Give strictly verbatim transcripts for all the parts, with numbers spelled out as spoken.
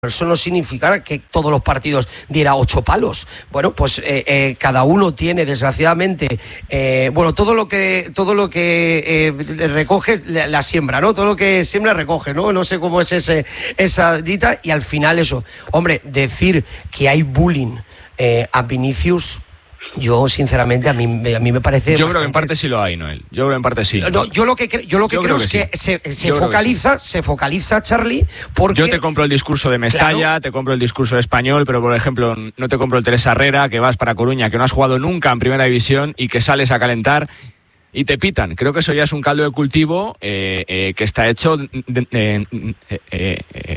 eso no significa que todos los partidos diera ocho palos. Bueno, pues eh, eh, cada uno tiene, desgraciadamente, eh, bueno, todo lo que todo lo que eh, recoge la, la siembra, ¿no? Todo lo que siembra recoge, ¿no? No sé cómo es ese esa dita, y al final eso. Hombre, decir que hay bullying eh, a Vinicius, yo sinceramente a mí a mí me parece. Yo creo que en parte sí lo hay, Noel. Yo creo que en parte sí. No, yo lo que cre- yo lo que yo creo, creo es que, que sí. se, se focaliza, sí. se focaliza, Charlie, porque yo te compro el discurso de Mestalla, claro. te compro el discurso de Español, pero por ejemplo no te compro el Teresa Herrera, que vas para Coruña, que no has jugado nunca en Primera División y que sales a calentar y te pitan. Creo que eso ya es un caldo de cultivo eh, eh, que está hecho de, de, de, eh, eh, eh,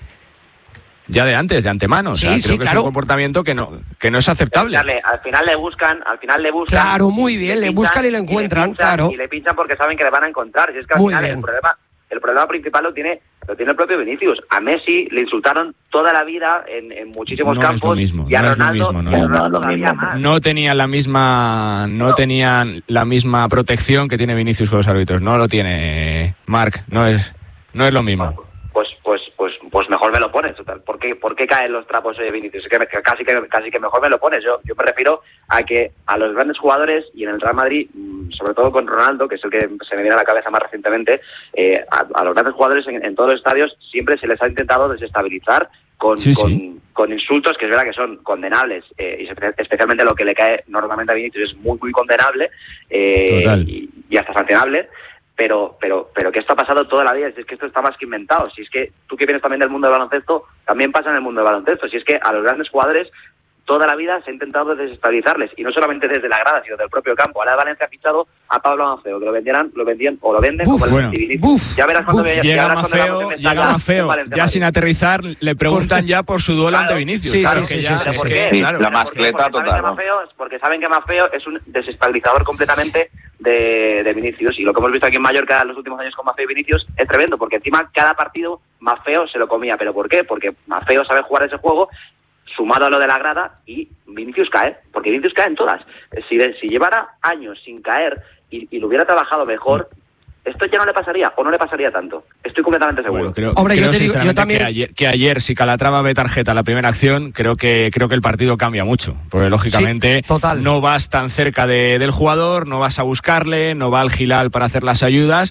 ya de antes, de antemano. O sea, sí, creo sí, que claro. es un comportamiento que no que no es aceptable. Al final le buscan, al final le buscan. Claro, muy bien, le, le buscan y le encuentran, y le pinchan, claro. Y le pinchan porque saben que le van a encontrar. Si es que al muy final bien. el problema, el problema principal lo tiene, lo tiene el propio Vinicius. A Messi le insultaron toda la vida en, en muchísimos no campos. Es lo mismo, y a no Ronaldo, es lo mismo, y a no, Ronaldo no, todavía más. no tenían la misma, no, no tenían la misma protección que tiene Vinicius con los árbitros. No lo tiene, Marc. No es, no es lo mismo. Pues, pues, pues, pues mejor me lo pones. Total. ¿Por qué, por qué caen los trapos de Vinicius? Que, que casi que casi que mejor me lo pones. Yo, yo me refiero a que a los grandes jugadores y en el Real Madrid, sobre todo con Ronaldo, que es el que se me viene a la cabeza más recientemente, eh, a, a los grandes jugadores en, en todos los estadios siempre se les ha intentado desestabilizar con, sí, con, sí. con insultos que es verdad que son condenables, eh, y especialmente lo que le cae normalmente a Vinicius es muy muy condenable eh, y, y hasta sancionable. Pero, pero, pero que esto ha pasado toda la vida, si es que esto está más que inventado, si es que tú que vienes también del mundo del baloncesto, también pasa en el mundo del baloncesto, si es que a los grandes jugadores toda la vida se ha intentado desestabilizarles, y no solamente desde la grada, sino del propio campo. Ahora Valencia ha fichado a Pablo Maffeo, que lo vendieran, lo vendían o lo venden Uf, como bueno, el buf, ya verás cuando buf, me, llega Maffeo, llega Maffeo, ya sin aterrizar, le preguntan ya por su duelo claro, ante Vinicius. Sí, claro, sí, que sí, ya, sí, es sí, que, sí. claro, La mascleta porque, total. saben que Maffeo, porque saben que Maffeo es un desestabilizador completamente de, de Vinicius, y lo que hemos visto aquí en Mallorca en los últimos años con Maffeo y Vinicius es tremendo, porque encima cada partido Maffeo se lo comía. ¿Pero por qué? Porque Maffeo sabe jugar ese juego, sumado a lo de la grada, y Vinicius cae, porque Vinicius cae en todas. Si, si llevara años sin caer y, y lo hubiera trabajado mejor, esto ya no le pasaría, o no le pasaría tanto. Estoy completamente seguro. Bueno, creo, Hombre, creo yo te digo, yo también... que, ayer, que ayer, si Calatrava ve tarjeta a la primera acción, creo que creo que el partido cambia mucho, porque lógicamente sí, total. no vas tan cerca de, del jugador, no vas a buscarle, no va al Gilal para hacer las ayudas.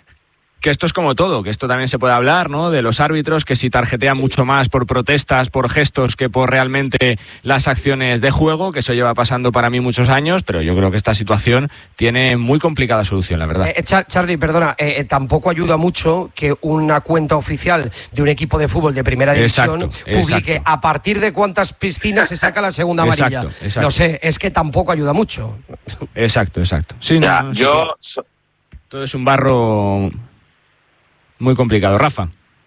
Que esto es como todo, que esto también se puede hablar, ¿no? De los árbitros, que si tarjetean mucho más por protestas, por gestos, que por realmente las acciones de juego, que eso lleva pasando para mí muchos años, pero yo creo que esta situación tiene muy complicada solución, la verdad. Eh, Char- Charlie, perdona, eh, eh, tampoco ayuda mucho que una cuenta oficial de un equipo de fútbol de primera división exacto, publique exacto. a partir de cuántas piscinas se saca la segunda amarilla. Exacto, exacto. No sé, es que tampoco ayuda mucho. Exacto, exacto. Sí, Ya, no, no, yo... sí, todo es un barro muy complicado. Rafa.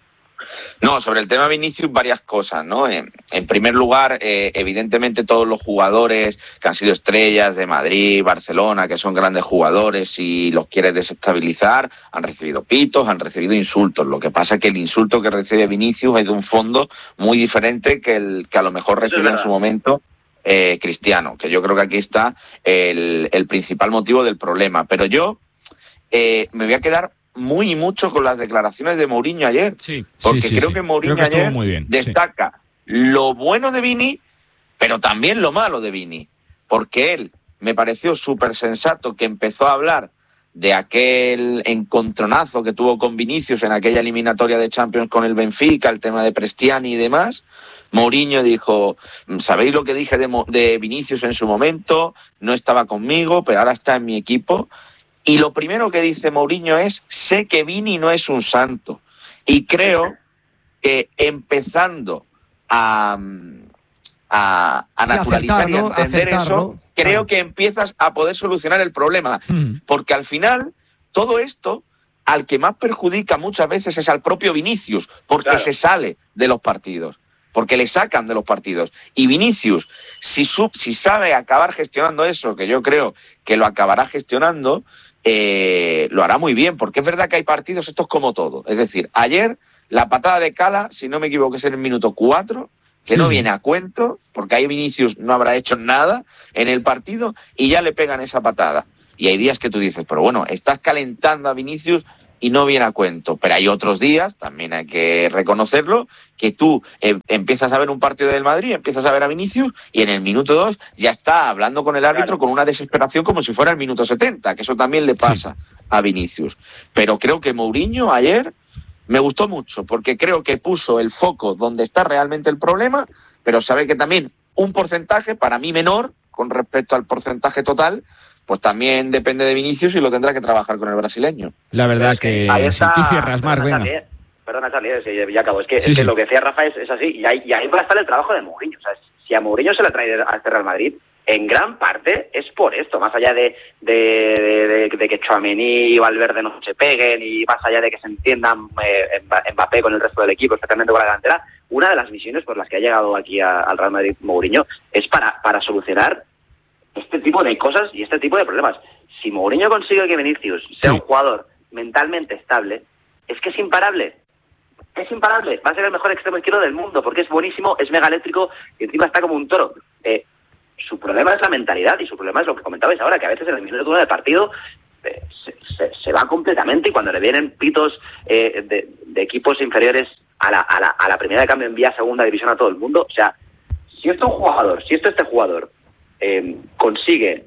No, sobre el tema Vinicius, varias cosas, ¿no? En, en primer lugar, eh, evidentemente todos los jugadores que han sido estrellas de Madrid, Barcelona, que son grandes jugadores y los quieres desestabilizar, han recibido pitos, han recibido insultos. Lo que pasa es que el insulto que recibe Vinicius es de un fondo muy diferente que el que a lo mejor recibió en su momento eh, Cristiano, que yo creo que aquí está el, el principal motivo del problema. Pero yo eh, me voy a quedar muy y mucho con las declaraciones de Mourinho ayer, sí, porque sí, sí, creo sí. que Mourinho creo que ayer muy bien, destaca sí. lo bueno de Vini, pero también lo malo de Vini, porque él me pareció súper sensato que empezó a hablar de aquel encontronazo que tuvo con Vinicius en aquella eliminatoria de Champions con el Benfica, el tema de Prestiani y demás. Mourinho dijo, ¿sabéis lo que dije de, de Vinicius en su momento? No estaba conmigo, pero ahora está en mi equipo. Y lo primero que dice Mourinho es, sé que Vini no es un santo. Y creo que empezando a, a, a sí, naturalizar aceptar, y a ¿no? entender aceptar, eso, ¿no? creo claro. que empiezas a poder solucionar el problema. Mm. Porque al final, todo esto, al que más perjudica muchas veces es al propio Vinicius, porque claro. se sale de los partidos. Porque le sacan de los partidos. Y Vinicius, si, sub, si sabe acabar gestionando eso, que yo creo que lo acabará gestionando, eh, lo hará muy bien, porque es verdad que hay partidos, esto es como todo. Es decir, ayer la patada de Cala, si no me equivoco, es en el minuto cuatro, que sí. no viene a cuento, porque ahí Vinicius no habrá hecho nada en el partido y ya le pegan esa patada. Y hay días que tú dices, pero bueno, estás calentando a Vinicius y no viene a cuento. Pero hay otros días, también hay que reconocerlo, que tú eh, empiezas a ver un partido del Madrid, empiezas a ver a Vinicius y en el minuto dos ya está hablando con el árbitro claro. con una desesperación como si fuera el minuto setenta, que eso también le pasa sí. a Vinicius. Pero creo que Mourinho ayer me gustó mucho, porque creo que puso el foco donde está realmente el problema, pero sabe que también un porcentaje, para mí menor, con respecto al porcentaje total, pues también depende de Vinicius y lo tendrá que trabajar con el brasileño. La verdad que ahí está, si tú cierras, Marc, venga. Charlie, perdona, Charlie, ya acabo. Es que, sí, es que sí. lo que decía Rafa es, es así, y ahí, y ahí va a estar el trabajo de Mourinho. O sea, si a Mourinho se le trae a este Real Madrid, en gran parte es por esto, más allá de, de, de, de, de que Tchouaméni y Valverde no se peguen y más allá de que se entiendan eh, Mbappé con el resto del equipo, especialmente con la delantera, una de las misiones por las que ha llegado aquí a, al Real Madrid Mourinho es para, para solucionar este tipo de cosas y este tipo de problemas. Si Mourinho consigue que Vinicius sea sí. un jugador mentalmente estable, es que es imparable. Es imparable. Va a ser el mejor extremo izquierdo del mundo porque es buenísimo, es mega eléctrico y encima está como un toro. Eh, su problema es la mentalidad y su problema es lo que comentabais ahora, que a veces en el minuto uno del partido eh, se, se, se va completamente y cuando le vienen pitos eh, de, de equipos inferiores a la, a, la, a la primera de cambio envía segunda división a todo el mundo. O sea, si esto un jugador, si esto este jugador eh, consigue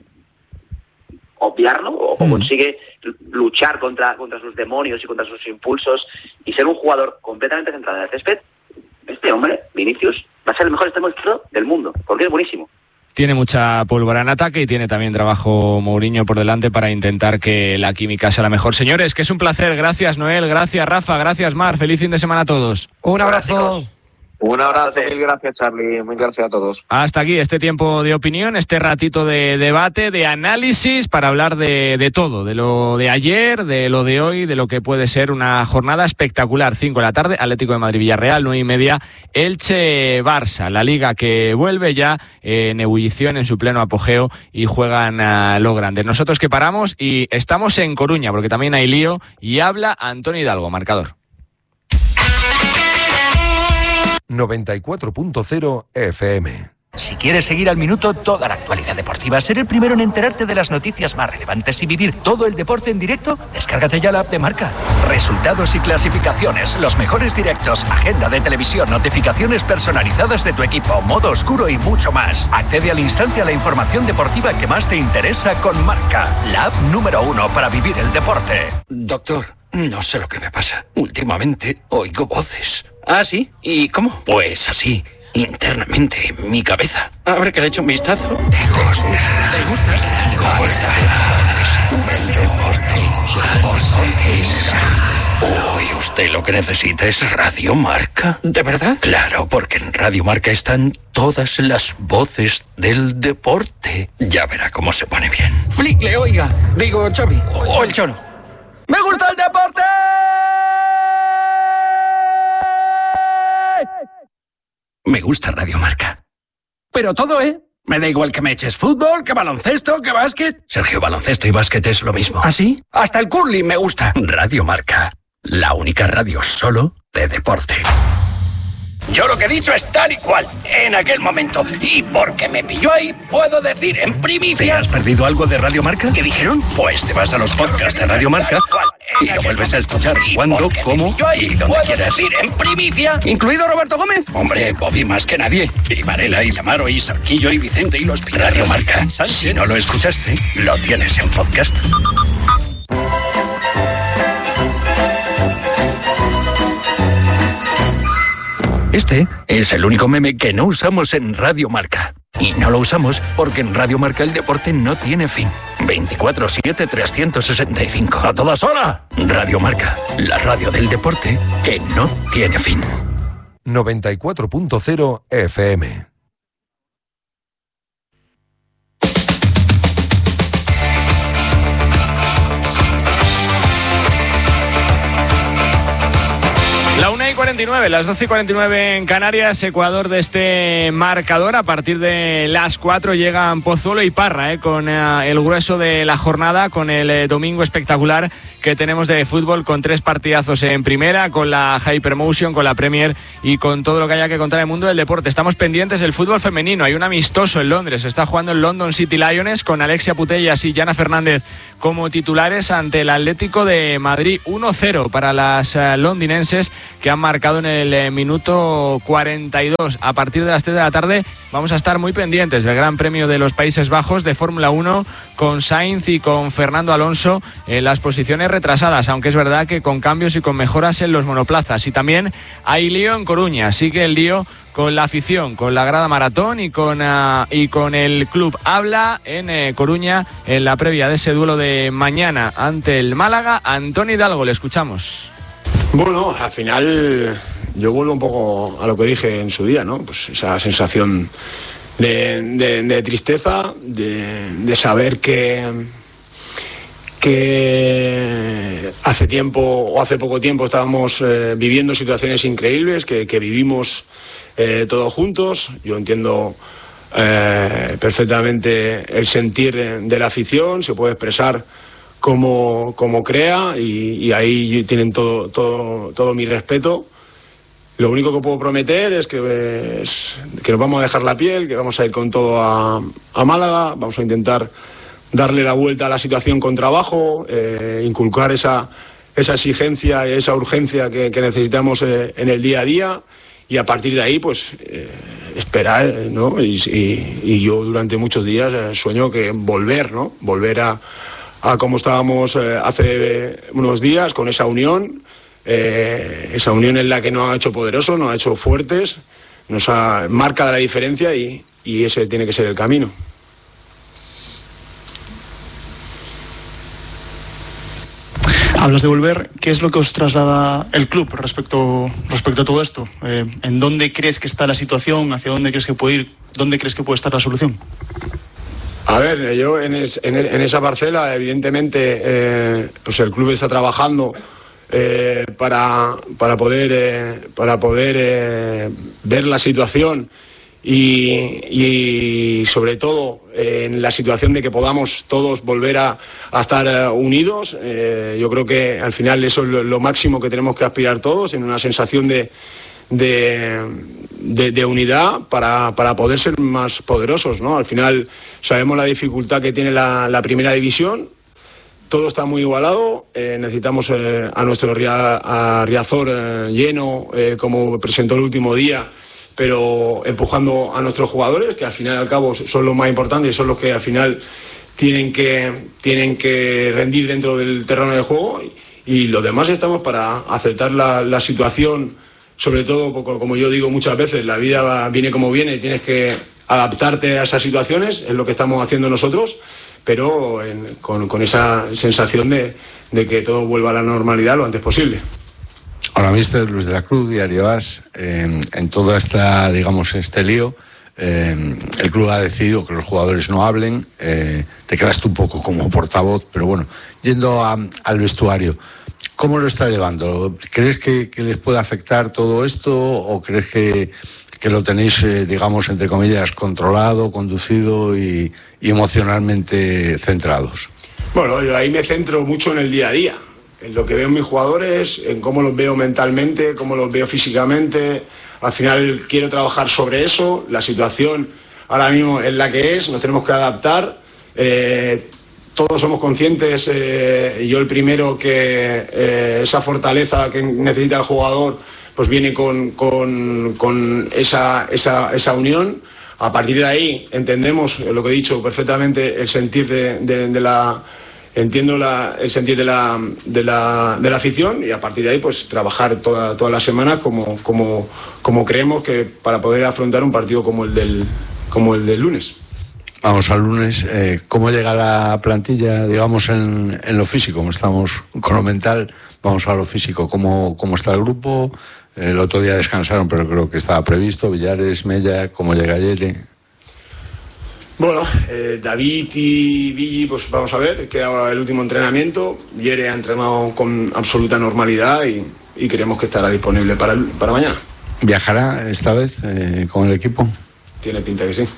obviarlo o, mm. o consigue luchar contra, contra sus demonios y contra sus impulsos y ser un jugador completamente centrado en el césped, este hombre, Vinicius, va a ser el mejor extremo izquierdo del mundo, porque es buenísimo. Tiene mucha pólvora en ataque y tiene también trabajo Mourinho por delante para intentar que la química sea la mejor. Señores, que es un placer. Gracias, Noel. Gracias, Rafa. Gracias, Mar. Feliz fin de semana a todos. Un abrazo. Un abrazo, mil gracias, Charlie. Mil gracias a todos. Hasta aquí este tiempo de opinión, este ratito de debate, de análisis para hablar de, de todo, de lo de ayer, de lo de hoy, de lo que puede ser una jornada espectacular. Cinco de la tarde, Atlético de Madrid-Villarreal, nueve y media, Elche-Barça. La Liga que vuelve ya en ebullición, en su pleno apogeo y juegan a lo grande. Nosotros que paramos y estamos en Coruña porque también hay lío y habla Antonio Hidalgo, marcador. noventa y cuatro punto cero F M. Si quieres seguir al minuto toda la actualidad deportiva, ser el primero en enterarte de las noticias más relevantes y vivir todo el deporte en directo, descárgate ya la app de Marca. Resultados y clasificaciones, los mejores directos, agenda de televisión, notificaciones personalizadas de tu equipo, modo oscuro y mucho más. Accede al instante a la información deportiva que más te interesa con Marca, la app número uno para vivir el deporte. Doctor, no sé lo que me pasa. Últimamente oigo voces. ¿Ah, sí? ¿Y cómo? Pues así, internamente, en mi cabeza. Habrá que le eche un vistazo. ¿Te gusta? ¿Te gusta? El deporte. Uy, usted lo que necesita es Radio Marca. ¿De verdad? Claro, porque en Radio Marca están todas las voces del deporte. Ya verá cómo se pone bien. Flickle, oiga. Digo, Xavi. O el Cholo. ¡Me gusta el deporte! Me gusta Radio Marca. Pero todo, ¿eh? Me da igual que me eches fútbol, que baloncesto, que básquet. Sergio, baloncesto y básquet es lo mismo. ¿Ah, sí? Hasta el curling me gusta. Radio Marca. La única radio solo de deporte. Yo lo que he dicho es tal y cual, en aquel momento. Y porque me pilló ahí, puedo decir en primicia... ¿Te has perdido algo de Radio Marca? ¿Qué dijeron? Pues te vas a los podcasts de Radio Marca y lo vuelves a escuchar cuando, cómo y donde quieras. Decir en primicia, incluido Roberto Gómez. Hombre, Bobby más que nadie. Y Varela, y Lamaro, y Sarquillo, y Vicente, y los Pilar. Radio Marca. Si no lo escuchaste, lo tienes en podcast. Este es el único meme que no usamos en Radio Marca. Y no lo usamos porque en Radio Marca el deporte no tiene fin. veinticuatro siete trescientos sesenta y cinco. ¡A todas horas! Radio Marca, la radio del deporte que no tiene fin. noventa y cuatro punto cero F M. La una y cuarenta y nueve, las doce y cuarenta y nueve en Canarias, Ecuador de este marcador. A partir de las cuatro llegan Pozuelo y Parra, eh, con eh, el grueso de la jornada, con el eh, domingo espectacular que tenemos de fútbol, con tres partidazos en primera, con la Hypermotion, con la Premier y con todo lo que haya que contar en el mundo del deporte. Estamos pendientes del fútbol femenino. Hay un amistoso en Londres. Se está jugando el London City Lioness con Alexia Putellas y Yana Fernández como titulares ante el Atlético de Madrid. uno cero para las uh, londinenses, que han marcado en el eh, minuto cuarenta y dos. A partir de las tres de la tarde vamos a estar muy pendientes del Gran Premio de los Países Bajos de Fórmula uno, con Sainz y con Fernando Alonso en las posiciones retrasadas, aunque es verdad que con cambios y con mejoras en los monoplazas. Y también hay lío en Coruña. Sigue el lío con la afición, con la grada maratón y con, uh, y con el club. Habla en eh, Coruña, en la previa de ese duelo de mañana ante el Málaga, Antonio Hidalgo. Le escuchamos. Bueno, al final yo vuelvo un poco a lo que dije en su día, ¿no? Pues esa sensación de, de, de tristeza, de, de saber que, que hace tiempo o hace poco tiempo estábamos eh, viviendo situaciones increíbles, que, que vivimos Eh, todos juntos. Yo entiendo eh, perfectamente el sentir de, de la afición, se puede expresar como, como crea y, y ahí tienen todo, todo, todo mi respeto. Lo único que puedo prometer es que, es que nos vamos a dejar la piel, que vamos a ir con todo a, a Málaga, vamos a intentar darle la vuelta a la situación con trabajo, eh, inculcar esa, esa exigencia y esa urgencia que, que necesitamos eh, en el día a día. Y a partir de ahí, pues, eh, esperar, ¿no? Y, y, y yo durante muchos días eh, sueño que volver, ¿no? Volver a, a como estábamos eh, hace unos días, con esa unión, eh, esa unión en la que nos ha hecho poderosos, nos ha hecho fuertes, nos ha marca la diferencia y, y ese tiene que ser el camino. Hablas de volver, ¿qué es lo que os traslada el club respecto, respecto a todo esto? Eh, ¿En dónde crees que está la situación? ¿Hacia dónde crees que puede ir? ¿Dónde crees que puede estar la solución? A ver, yo en, es, en, en esa parcela, evidentemente, eh, pues el club está trabajando eh, para, para poder, eh, para poder eh, ver la situación y, y sobre todo eh, en la situación de que podamos todos volver a, a estar eh, unidos. Eh, yo creo que al final eso es lo, lo máximo que tenemos que aspirar todos, en una sensación de, de, de, de unidad para, para poder ser más poderosos, ¿no? Al final sabemos la dificultad que tiene la, la primera división. Todo está muy igualado, eh, necesitamos eh, a nuestro ria, a Riazor eh, lleno, eh, como presentó el último día, pero empujando a nuestros jugadores, que al final y al cabo son los más importantes y son los que al final tienen que, tienen que rendir dentro del terreno de juego, y, y los demás estamos para aceptar la, la situación, sobre todo, como yo digo muchas veces, la vida viene como viene y tienes que adaptarte a esas situaciones, es lo que estamos haciendo nosotros, pero en, con, con esa sensación de, de que todo vuelva a la normalidad lo antes posible. Hola, mister Luis de la Cruz, Diario As. Eh, en toda esta, digamos, este lío, eh, el club ha decidido que los jugadores no hablen. Eh, te quedaste un poco como portavoz, pero bueno, yendo a, al vestuario, ¿cómo lo está llevando? ¿Crees que, que les puede afectar todo esto o crees que, que lo tenéis, eh, digamos, entre comillas, controlado, conducido y, y emocionalmente centrados? Bueno, yo ahí me centro mucho en el día a día, en lo que veo en mis jugadores, en cómo los veo mentalmente, cómo los veo físicamente. Al final quiero trabajar sobre eso. La situación ahora mismo es la que es, nos tenemos que adaptar. Eh, todos somos conscientes, eh, y yo el primero, que eh, esa fortaleza que necesita el jugador pues viene con, con, con esa, esa, esa unión. A partir de ahí entendemos lo que he dicho perfectamente, el sentir de, de, de la... Entiendo la, el sentir de la, de, la, de la afición, y a partir de ahí pues trabajar toda, todas las semanas como, como, como creemos que para poder afrontar un partido como el del, como el del lunes. Vamos al lunes. Eh, ¿Cómo llega la plantilla, digamos, en, en lo físico? Como estamos con lo mental, vamos a lo físico. ¿Cómo, cómo está el grupo? Eh, el otro día descansaron, pero creo que estaba previsto. Villares, Mella, ¿cómo llega Yere? Bueno, eh, David y Villi, pues vamos a ver, queda el último entrenamiento. Yere ha entrenado con absoluta normalidad y, y creemos que estará disponible para, el, para mañana. ¿Viajará esta vez eh, con el equipo? Tiene pinta que sí.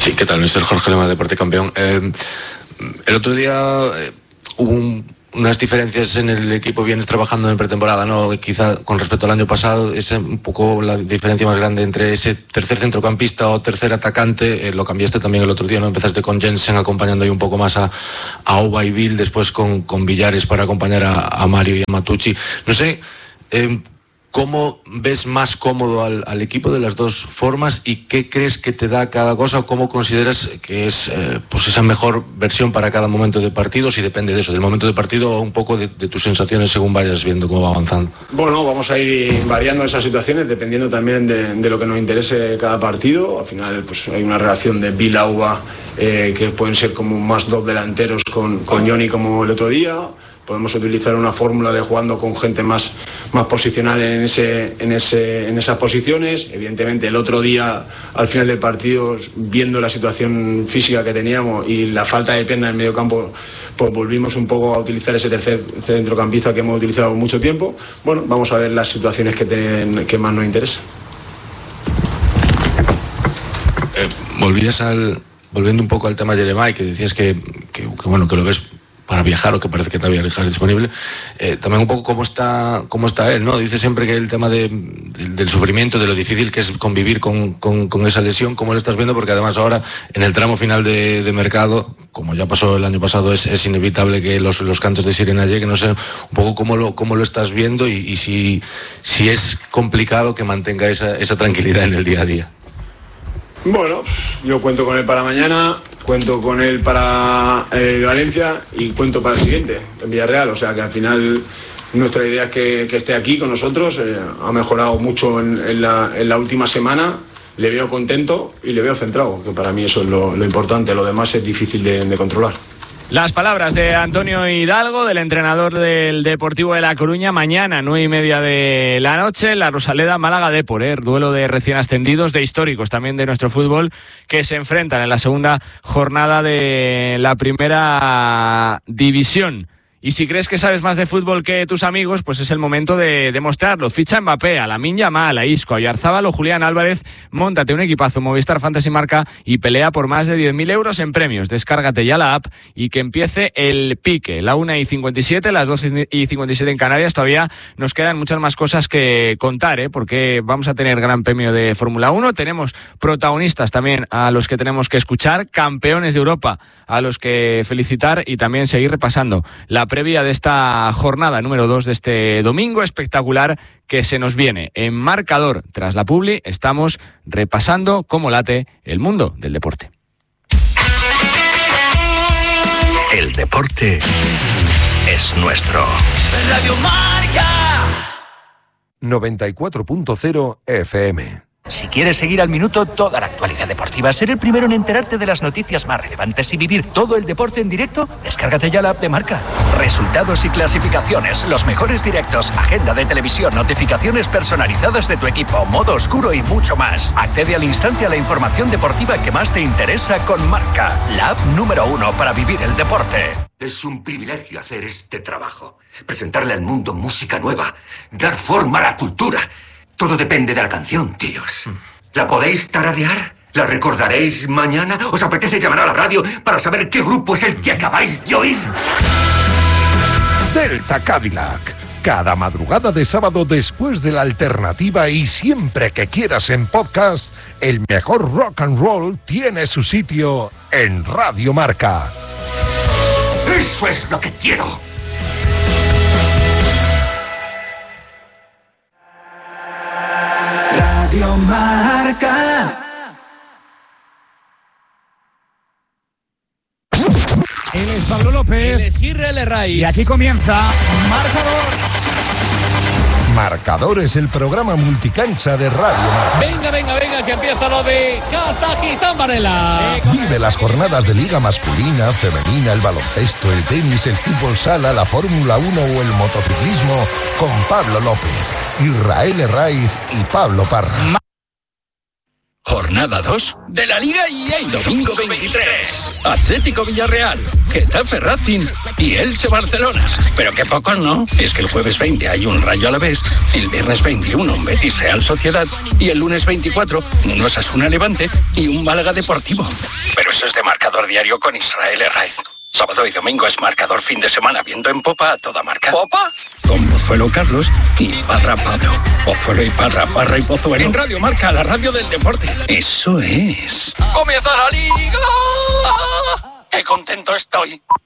Sí, ¿qué tal? mister Jorge Lema, Deporte Campeón. Eh, el otro día eh, hubo un, unas diferencias en el equipo, vienes trabajando en pretemporada, ¿no? Quizá con respecto al año pasado, es un poco la diferencia más grande entre ese tercer centrocampista o tercer atacante. Eh, lo cambiaste también el otro día, ¿no? Empezaste con Jensen acompañando ahí un poco más a, a Oba y Bill, después con, con Villares para acompañar a, a Mario y a Matucci. No sé... Eh, ¿Cómo ves más cómodo al, al equipo de las dos formas y qué crees que te da cada cosa o cómo consideras que es eh, pues esa mejor versión para cada momento de partido, si depende de eso, del momento de partido o un poco de, de tus sensaciones según vayas viendo cómo va avanzando? Bueno, vamos a ir variando esas situaciones dependiendo también de, de lo que nos interese cada partido. Al final pues hay una relación de Bilauba eh, que pueden ser como más dos delanteros con, con Johnny como el otro día. Podemos utilizar una fórmula de jugando con gente más, más posicional en, ese, en, ese, en esas posiciones. Evidentemente el otro día, al final del partido, viendo la situación física que teníamos y la falta de pierna en el medio campo, pues volvimos un poco a utilizar ese tercer centrocampista que hemos utilizado mucho tiempo. Bueno, vamos a ver las situaciones que, te, que más nos interesan. Eh, volvías al, volviendo un poco al tema de Jeremai, que decías que, que, que, bueno, que lo ves para viajar o que parece que todavía viajar disponible, eh, también un poco cómo está cómo está él, ¿no? Dice siempre que el tema de, de, del sufrimiento, de lo difícil que es convivir con, con, con esa lesión, ¿cómo lo estás viendo? Porque además ahora en el tramo final de, de mercado, como ya pasó el año pasado, es, es inevitable que los, los cantos de sirena lleguen. No sé un poco cómo lo, cómo lo estás viendo y, y si, si es complicado que mantenga esa, esa tranquilidad en el día a día. Bueno, yo cuento con él para mañana, cuento con él para eh, Valencia y cuento para el siguiente, en Villarreal. O sea que al final nuestra idea es que, que esté aquí con nosotros. Eh, ha mejorado mucho en, en, la, en la última semana, le veo contento y le veo centrado, que para mí eso es lo, lo importante. Lo demás es difícil de, de controlar. Las palabras de Antonio Hidalgo, del entrenador del Deportivo de La Coruña. Mañana, nueve y media de la noche, la Rosaleda Málaga Depor, ¿eh? Duelo de recién ascendidos, de históricos también de nuestro fútbol, que se enfrentan en la segunda jornada de la primera división. Y si crees que sabes más de fútbol que tus amigos, pues es el momento de demostrarlo. Ficha a Mbappé, a Lamine Yamal, a Isco, a Oyarzábal o Julián Álvarez. Móntate un equipazo Movistar Fantasy Marca y pelea por más de diez mil euros en premios. Descárgate ya la app y que empiece el pique. La una y cincuenta y siete, las dos y cincuenta y siete en Canarias. Todavía nos quedan muchas más cosas que contar, ¿eh? Porque vamos a tener gran premio de Fórmula uno. Tenemos protagonistas también a los que tenemos que escuchar, campeones de Europa a los que felicitar y también seguir repasando la previa de esta jornada número dos de este domingo espectacular que se nos viene. En marcador, tras la publi, estamos repasando cómo late el mundo del deporte. El deporte es nuestro. Radio Marca noventa y cuatro punto cero F M. Si quieres seguir al minuto toda la actualidad deportiva, ser el primero en enterarte de las noticias más relevantes y vivir todo el deporte en directo, descárgate ya la app de Marca. Resultados y clasificaciones, los mejores directos, agenda de televisión, notificaciones personalizadas de tu equipo, modo oscuro y mucho más. Accede al instante a la información deportiva que más te interesa con Marca, la app número uno para vivir el deporte. Es un privilegio hacer este trabajo, presentarle al mundo música nueva, dar forma a la cultura. Todo depende de la canción, tíos. ¿La podéis tararear? ¿La recordaréis mañana? ¿Os apetece llamar a la radio para saber qué grupo es el que acabáis de oír? Delta Cadillac. Cada madrugada de sábado después de la alternativa y siempre que quieras en podcast, el mejor rock and roll tiene su sitio en Radio Marca. ¡Eso es lo que quiero! Radio Marca. Él es Pablo López. Él es Israel Herraiz. Y aquí comienza Marcador. Marcador es el programa multicancha de Radio Marca. Venga, venga, venga, que empieza lo de Kazajistán, Varela. Vive las jornadas de Liga masculina, femenina, el baloncesto, el tenis, el fútbol sala, la Fórmula uno o el motociclismo con Pablo López, Israel Herraiz y Pablo Parra. Jornada dos de la Liga E A. Domingo veintitrés. Atlético Villarreal, Getafe Racing y Elche Barcelona. Pero qué pocos, ¿no? Es que el jueves veinte hay un Rayo Alavés, el viernes veintiuno un Betis Real Sociedad y el lunes veinticuatro un Osasuna Levante y un Málaga Deportivo. Pero eso es de marcador diario con Israel Herraiz. Sábado y domingo es marcador fin de semana, viendo en Popa a toda marca. ¿Popa? Con Pozuelo Carlos y Parra Pablo. Pozuelo y Parra, Parra y Pozuelo. En Radio Marca, la radio del deporte. Eso es. ¡Comienza la Liga! ¡Qué contento estoy!